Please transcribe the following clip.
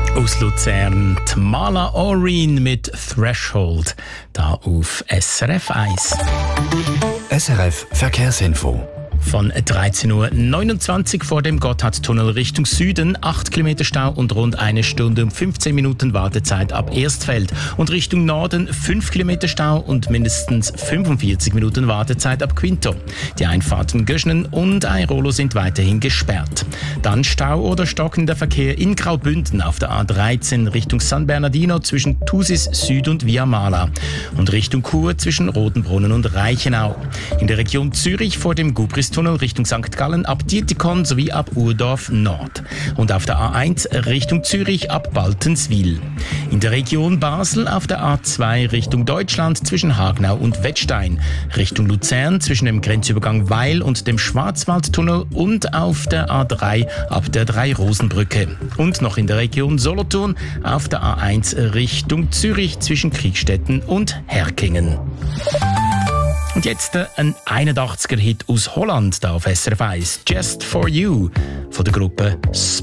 Aus Luzern, die Mala Orin mit Threshold, da auf SRF 1. SRF Verkehrsinfo. Von 13.29 Uhr vor dem Gotthardtunnel Richtung Süden, 8 Kilometer Stau und rund 1 Stunde und 15 Minuten Wartezeit ab Erstfeld. Und Richtung Norden 5 Kilometer Stau und mindestens 45 Minuten Wartezeit ab Quinto. Die Einfahrten Göschnen und Airolo sind weiterhin gesperrt. Dann Stau oder stockender Verkehr in Graubünden auf der A13 Richtung San Bernardino zwischen Thusis Süd und Via Mala. Und Richtung Chur zwischen Rotenbrunnen und Reichenau. In der Region Zürich vor dem Gubristunnel Richtung St. Gallen ab Dietikon sowie ab Urdorf Nord. Und auf der A1 Richtung Zürich ab Baltenswil. In der Region Basel auf der A2 Richtung Deutschland zwischen Hagnau und Wettstein. Richtung Luzern zwischen dem Grenzübergang Weil und dem Schwarzwaldtunnel und auf der A3 ab der Drei-Rosen-Brücke. Und noch in der Region Solothurn auf der A1 Richtung Zürich zwischen Kriegstetten und Herkingen. Und jetzt ein 81er-Hit aus Holland, da auf SRF 1. Just For You von der Gruppe